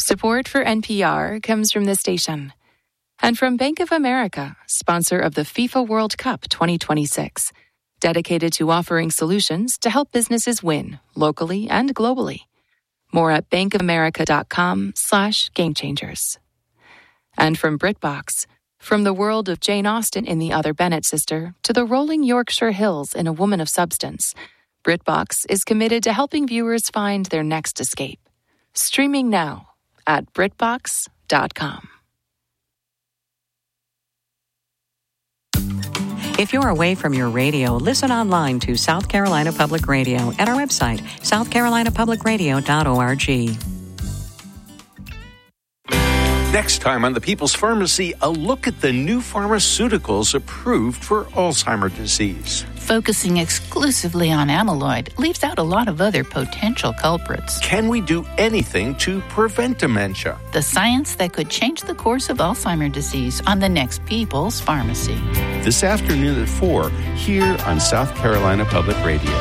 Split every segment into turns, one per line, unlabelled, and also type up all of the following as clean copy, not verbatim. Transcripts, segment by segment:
Support for NPR comes from this station and from Bank of America, sponsor of the FIFA World Cup 2026, dedicated to offering solutions to help businesses win locally and globally. More at bankofamerica.com/gamechangers. And from BritBox, from the world of Jane Austen in The Other Bennet Sister to the rolling Yorkshire Hills in A Woman of Substance, BritBox is committed to helping viewers find their next escape. Streaming now at BritBox.com.
If you're away from your radio, listen online to South Carolina Public Radio at our website, southcarolinapublicradio.org.
Next time on The People's Pharmacy, a look at the new pharmaceuticals approved for Alzheimer's disease.
Focusing exclusively on amyloid leaves out a lot of other potential culprits.
Can we do anything to prevent dementia?
The science that could change the course of Alzheimer's disease on the next People's Pharmacy.
This afternoon at 4, here on South Carolina Public Radio.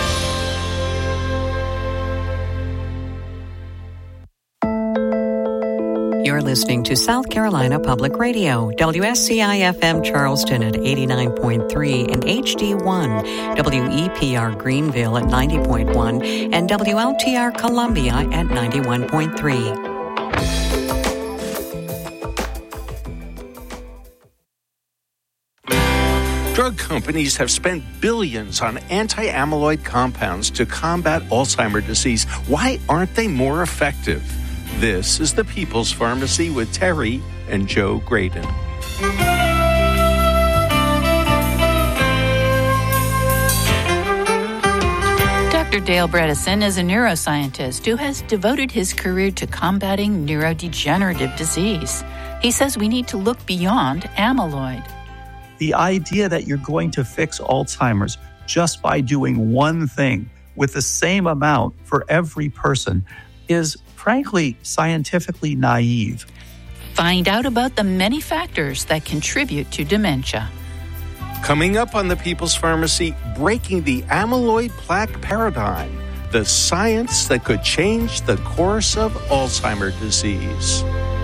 You're listening to South Carolina Public Radio, WSCI-FM Charleston at 89.3 and HD1, WEPR Greenville at 90.1, and WLTR Columbia at 91.3.
Drug companies have spent billions on anti-amyloid compounds to combat Alzheimer's disease. Why aren't they more effective? This is The People's Pharmacy with Terry and Joe Graydon.
Dr. Dale Bredesen is a neuroscientist who has devoted his career to combating neurodegenerative disease. He says we need to look beyond amyloid.
The idea that you're going to fix Alzheimer's just by doing one thing with the same amount for every person is frankly scientifically naive.
Find out about the many factors that contribute to dementia.
Coming up on The People's Pharmacy, breaking the amyloid plaque paradigm, the science that could change the course of Alzheimer's disease.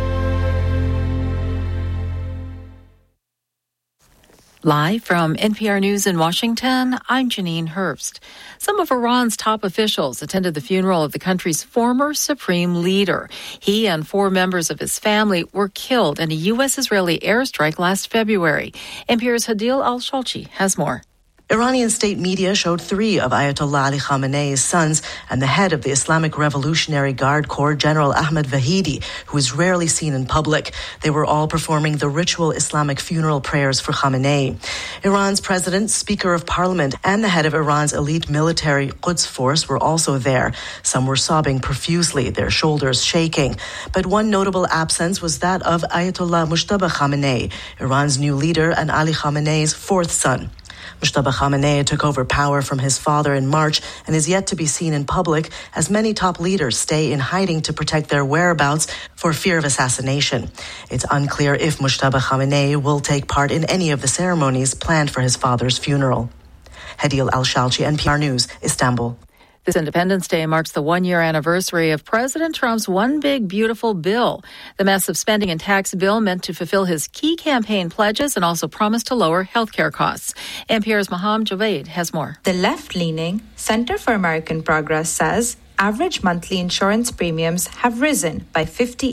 Live from NPR News in Washington, I'm Janine Herbst. Some of Iran's top officials attended the funeral of the country's former supreme leader. He and 4 members of his family were killed in a U.S.-Israeli airstrike last February. NPR's Hadil Al-Shalchi has more.
Iranian state media showed 3 of Ayatollah Ali Khamenei's sons and the head of the Islamic Revolutionary Guard Corps, General Ahmed Vahidi, who is rarely seen in public. They were all performing the ritual Islamic funeral prayers for Khamenei. Iran's president, Speaker of Parliament, and the head of Iran's elite military Quds force were also there. Some were sobbing profusely, their shoulders shaking. But one notable absence was that of Ayatollah Mujtaba Khamenei, Iran's new leader and Ali Khamenei's 4th son. Mujtaba Khamenei took over power from his father in March and is yet to be seen in public as many top leaders stay in hiding to protect their whereabouts for fear of assassination. It's unclear if Mujtaba Khamenei will take part in any of the ceremonies planned for his father's funeral. Hadil Al-Shalchi, NPR News, Istanbul.
This Independence Day marks the 1-year anniversary of President Trump's One Big Beautiful Bill. The massive spending and tax bill meant to fulfill his key campaign pledges and also promised to lower health care costs. NPR's Maham Javed has more.
The left-leaning Center for American Progress says average monthly insurance premiums have risen by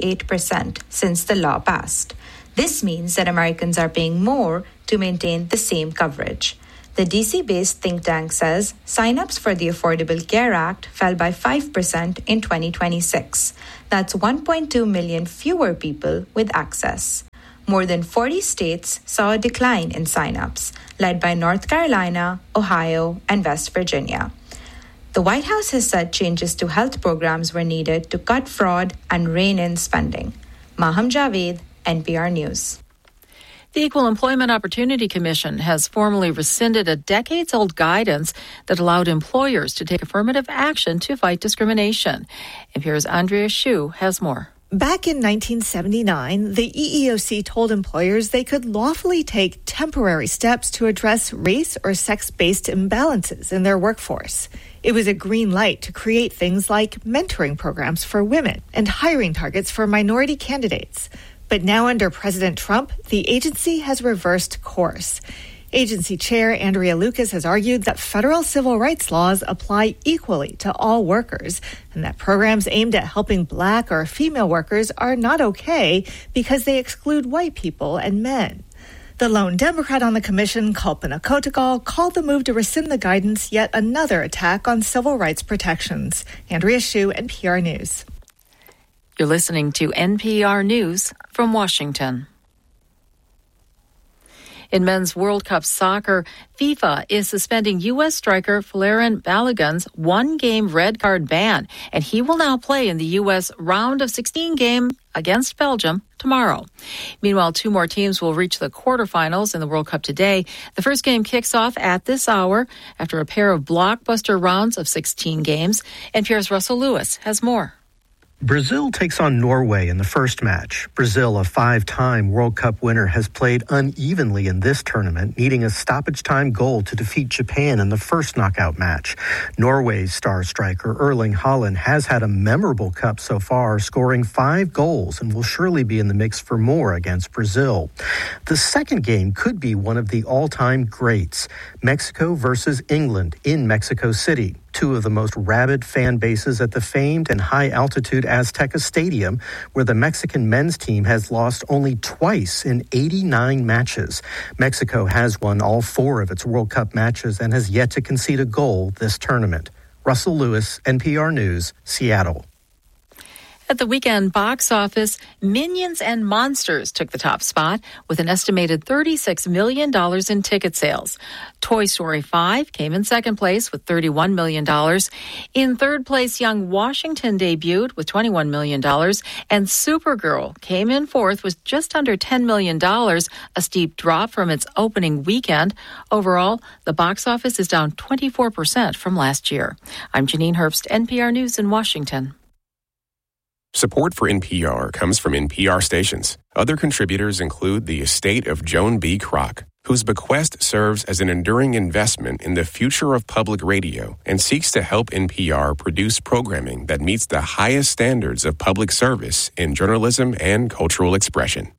58% since the law passed. This means that Americans are paying more to maintain the same coverage. The DC-based think tank says sign-ups for the Affordable Care Act fell by 5% in 2026. That's 1.2 million fewer people with access. More than 40 states saw a decline in sign-ups, led by North Carolina, Ohio, and West Virginia. The White House has said changes to health programs were needed to cut fraud and rein in spending. Maham Javed, NPR News.
The Equal Employment Opportunity Commission has formally rescinded a decades-old guidance that allowed employers to take affirmative action to fight discrimination. NPR's Andrea Hsu has more.
Back in 1979, the EEOC told employers they could lawfully take temporary steps to address race or sex-based imbalances in their workforce. It was a green light to create things like mentoring programs for women and hiring targets for minority candidates. But now under President Trump, the agency has reversed course. Agency Chair Andrea Lucas has argued that federal civil rights laws apply equally to all workers and that programs aimed at helping Black or female workers are not okay because they exclude white people and men. The lone Democrat on the commission, Kalpana Kotagal, called the move to rescind the guidance yet another attack on civil rights protections. Andrea Hsu, NPR News.
You're listening to NPR News from Washington. In men's World Cup soccer, FIFA is suspending U.S. striker Folarin Balogun's one-game red card ban, and he will now play in the U.S. round of 16 game against Belgium tomorrow. Meanwhile, two more teams will reach the quarterfinals in the World Cup today. The first game kicks off at this hour after a pair of blockbuster rounds of 16 games. NPR's Russell Lewis has more.
Brazil takes on Norway in the first match. Brazil, a five-time World Cup winner, has played unevenly in this tournament, needing a stoppage-time goal to defeat Japan in the first knockout match. Norway's star striker Erling Haaland has had a memorable cup so far, scoring 5 goals and will surely be in the mix for more against Brazil. The second game could be one of the all-time greats, Mexico versus England in Mexico City. Two of the most rabid fan bases at the famed and high-altitude Azteca Stadium, where the Mexican men's team has lost only twice in 89 matches. Mexico has won all 4 of its World Cup matches and has yet to concede a goal this tournament. Russell Lewis, NPR News, Seattle.
At the weekend box office, Minions and Monsters took the top spot with an estimated $36 million in ticket sales. Toy Story 5 came in second place with $31 million. In third place, Young Washington debuted with $21 million. And Supergirl came in fourth with just under $10 million, a steep drop from its opening weekend. Overall, the box office is down 24% from last year. I'm Janine Herbst, NPR News in Washington.
Support for NPR comes from NPR stations. Other contributors include the estate of Joan B. Kroc, whose bequest serves as an enduring investment in the future of public radio and seeks to help NPR produce programming that meets the highest standards of public service in journalism and cultural expression.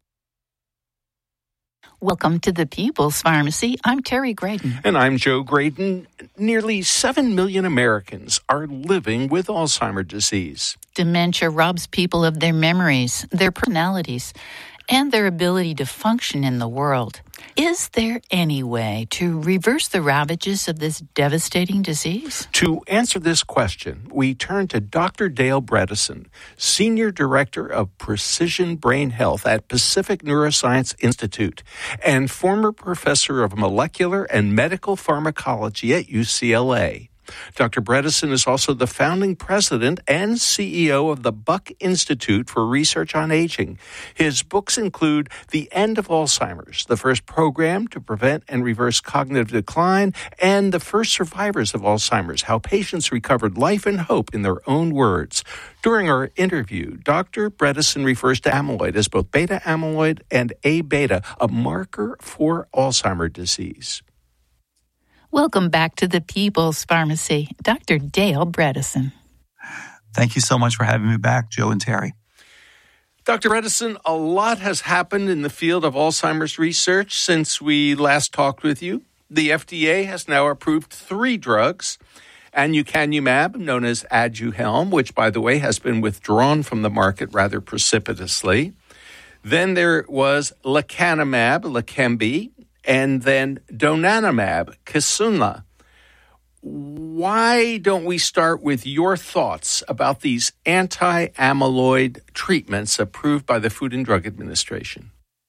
Welcome to the People's Pharmacy. I'm Terry Graydon.
And I'm Joe Graydon. Nearly 7 million Americans are living with Alzheimer's disease.
Dementia robs people of their memories, their personalities, and their ability to function in the world. Is there any way to reverse the ravages of this devastating disease?
To answer this question, we turn to Dr. Dale Bredesen, Senior Director of Precision Brain Health at Pacific Neuroscience Institute and former Professor of Molecular and Medical Pharmacology at UCLA. Dr. Bredesen is also the founding president and CEO of the Buck Institute for Research on Aging. His books include The End of Alzheimer's, the first program to prevent and reverse cognitive decline, and The First Survivors of Alzheimer's, how patients recovered life and hope in their own words. During our interview, Dr. Bredesen refers to amyloid as both beta amyloid and A-beta, a marker for Alzheimer's disease.
Welcome back to the People's Pharmacy. Dr. Dale Bredesen.
Thank you so much for having me back, Joe and Terry.
Dr. Bredesen, a lot has happened in the field of Alzheimer's research since we last talked with you. The FDA has now approved 3 drugs. Aducanumab, known as Aduhelm, which, by the way, has been withdrawn from the market rather precipitously. Then there was lecanemab, Leqembi, and then donanemab, Kisunla. Why don't we start with your thoughts about these anti-amyloid treatments approved by the Food and Drug Administration?